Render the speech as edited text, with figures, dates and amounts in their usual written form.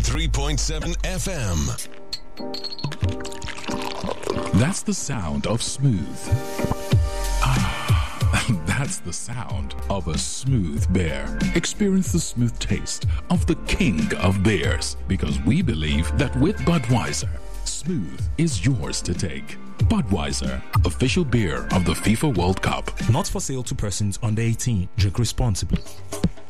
93.7 FM. That's the sound of smooth. That's the sound of a smooth beer. Experience the smooth taste of the king of beers, because we believe that with Budweiser, smooth is yours to take. Budweiser, official beer of the FIFA World Cup. Not for sale to persons under 18. Drink responsibly.